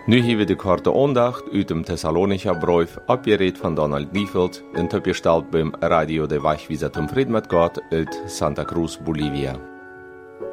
Nu hebben we de korte aandacht uit dem Thessalonischer Brief, abgeredet von Donald Liefeld und abgestellt beim Radio de Wachwieser zum Fried mit Gott uit Santa Cruz, Bolivia.